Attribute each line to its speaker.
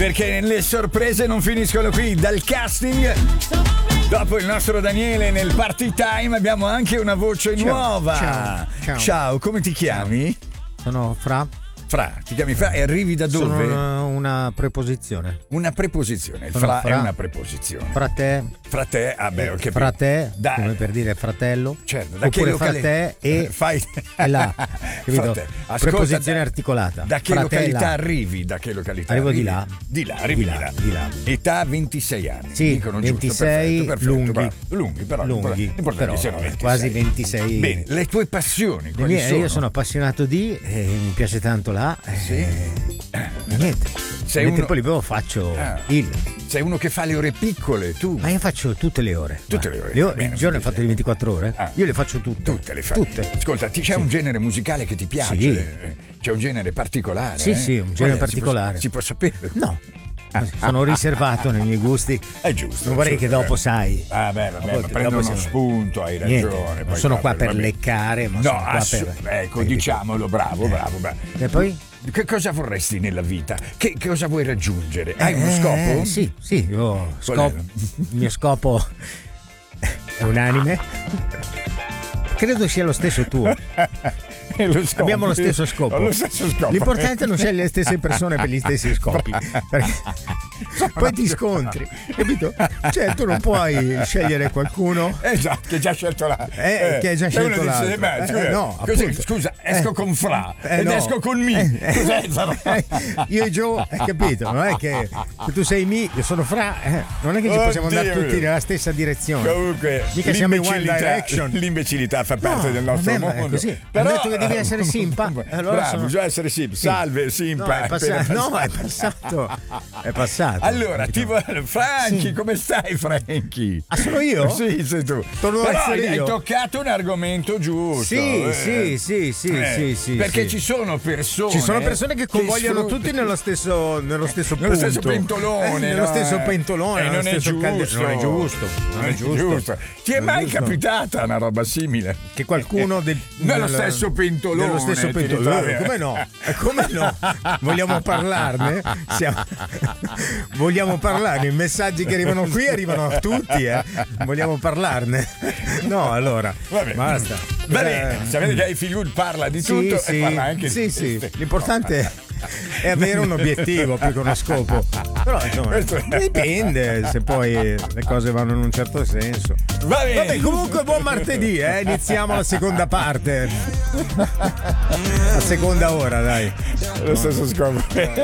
Speaker 1: Perché le sorprese non finiscono qui. Dal casting, dopo il nostro Daniele nel Party Time, abbiamo anche una voce nuova. Ciao, come ti chiami?
Speaker 2: Sono Fra.
Speaker 1: Ti chiami Fra e arrivi da dove?
Speaker 2: Sono una preposizione.
Speaker 1: Una preposizione. Fra è una preposizione.
Speaker 2: Fra te,
Speaker 1: ho capito.
Speaker 2: fra te,
Speaker 1: Dai.
Speaker 2: come per dire fratello.
Speaker 1: Certo, da
Speaker 2: oppure
Speaker 1: che
Speaker 2: fra te e
Speaker 1: fai
Speaker 2: è là, capito?
Speaker 1: Ascolta,
Speaker 2: Preposizione articolata.
Speaker 1: Da che
Speaker 2: Fratella.
Speaker 1: località arrivi? Da che località?
Speaker 2: Arrivo
Speaker 1: arrivi?
Speaker 2: di là.
Speaker 1: Di là, arrivi di là. Età 26 anni.
Speaker 2: Sì,
Speaker 1: dicono
Speaker 2: 26
Speaker 1: giusto, perfetto,
Speaker 2: lunghi.
Speaker 1: bravo. Lunghi, però l'importante
Speaker 2: però
Speaker 1: è che siano 26.
Speaker 2: quasi 26.
Speaker 1: Bene, le tue passioni quali sono?
Speaker 2: Io sono appassionato di mi piace tanto là.
Speaker 1: Sì.
Speaker 2: Niente.
Speaker 1: Sei
Speaker 2: nel
Speaker 1: uno...
Speaker 2: tempo libero faccio
Speaker 1: Sei uno che fa le ore piccole, tu?
Speaker 2: Ma io faccio tutte le ore.
Speaker 1: Tutte le ore.
Speaker 2: Il giorno è fatto di 24 ore. Io le faccio tutte.
Speaker 1: Tutte le fai.
Speaker 2: Tutte.
Speaker 1: Ascolta, c'è un genere musicale che ti piace?
Speaker 2: Sì.
Speaker 1: C'è un genere particolare?
Speaker 2: Sì, un genere particolare.
Speaker 1: Si può sapere?
Speaker 2: No. Sono riservato nei miei gusti.
Speaker 1: È giusto.
Speaker 2: Non vorrei che dopo, sai.
Speaker 1: Ma prendo uno spunto, hai ragione.
Speaker 2: Non sono qua per leccare, ma sono qua per.
Speaker 1: Ecco, diciamolo, bravo.
Speaker 2: E poi?
Speaker 1: Che cosa vorresti nella vita? Che cosa vuoi raggiungere? Hai uno scopo?
Speaker 2: Sì, il mio scopo è unanime. Credo sia lo stesso tuo. Abbiamo lo stesso scopo. L'importante è non scegliere le stesse persone per gli stessi scopi, perché poi ti scontri, capito? Cioè tu non puoi scegliere qualcuno
Speaker 1: che già scelto là,
Speaker 2: che hai già scelto l'altro.
Speaker 1: Scusa, esco con Fra ed esco con Mi. Cos'è?
Speaker 2: Io e Joe, hai capito? Non è che tu sei Mi, io sono Fra, non è che ci possiamo andare tutti nella stessa direzione.
Speaker 1: Comunque
Speaker 2: mica siamo in One Direction.
Speaker 1: L'imbecillità fa parte del nostro mondo.
Speaker 2: È così.
Speaker 1: Però
Speaker 2: ho detto che devi essere simpa. Allora
Speaker 1: bisogna essere simpa. Salve, simpa.
Speaker 2: È passato.
Speaker 1: Allora, Franchi, come stai, Franchi?
Speaker 2: Sono io?
Speaker 1: Sì, sei tu.
Speaker 2: Torno a essere io.
Speaker 1: Hai toccato un argomento giusto.
Speaker 2: Sì.
Speaker 1: Perché ci sono persone.
Speaker 2: Ci sono persone che convogliano tutti nello stesso punto.
Speaker 1: Nello stesso pentolone.
Speaker 2: Nello stesso pentolone.
Speaker 1: Non è giusto.
Speaker 2: Non è giusto.
Speaker 1: Ti è mai capitata una roba simile?
Speaker 2: Che qualcuno
Speaker 1: nello stesso pentolone.
Speaker 2: Nello stesso pentolone. Come no? Vogliamo parlarne? Vogliamo parlarne. I messaggi che arrivano qui arrivano a tutti, Vogliamo parlarne? No, allora.
Speaker 1: Vabbè.
Speaker 2: Basta.
Speaker 1: Va bene. Sapete che Figliul parla di tutto e parla anche di
Speaker 2: sì. L'importante è avere un obiettivo più che uno scopo. Però insomma dipende se poi le cose vanno in un certo senso.
Speaker 1: Va bene.
Speaker 2: Vabbè, comunque buon martedì, iniziamo la seconda parte. La seconda ora, dai.
Speaker 1: Lo stesso scopo.